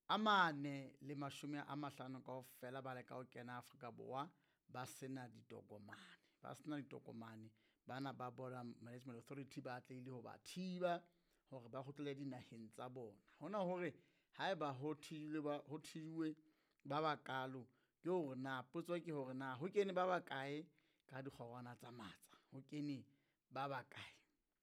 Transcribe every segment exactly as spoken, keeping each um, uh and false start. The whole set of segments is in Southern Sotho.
amane le mashome a mahlano kaofela ba leka ho kena Afrika Borwa ba sena ditokomane ba sena ditokomane bana ba Border Management Authority ba tlile ho ba thiba hore ba kgutlele dinaheng tsa bona. Hona hore haeba ho thilwe ba ho thiwe ba bakalo ke hore na potso ke hore na ho kene ba bakae ka dikgorwana tsa matsa, ho kene ba bakae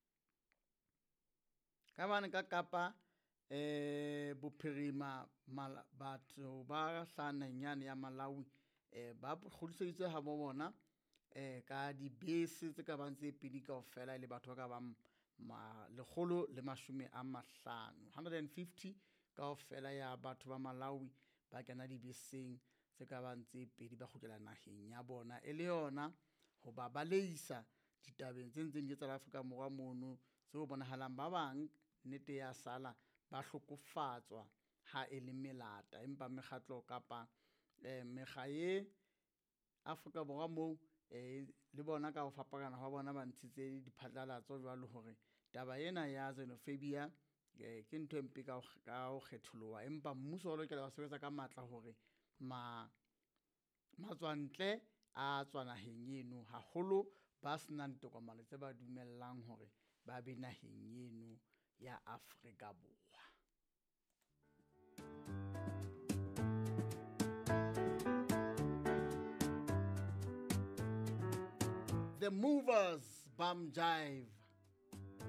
ka bana ka Kapa eh bophirima batho ba hlananyane ya Malawi eh ba kgodiseditse ha bona eh ka dibese tse ka bang tse pedi kaofela le batho ba ka bang lekgolo le mashome a mahlano, one hundred fifty kaofela ya batho ba Malawi ba kena dibeseng tse ka bang tse pedi ba kgutlela naheng ya bona e le yona ho ba baleisa ditabeng tse ntseng di tsa Afrika Borwa mono tseo bonahalang ba bang nnete ya sala ba hlokofatswa ha e le melata empa mekgatlo kapa eh mekgae Afrika Borwa mo eh le bona ka ho fapakana ha bona ba ntshitse diphatlalatso jwalo hore taba ena ya xenophobia ke ntho empe ka ho kgetholoha, empa mmuso o lokela ho sebetsa ka matla hore ma matswantle a tswanaheng eno haholo ba senang ditokomane tse ba dumellang hore ba be naheng eno ya Afrika Borwa. The Movers Bum Jive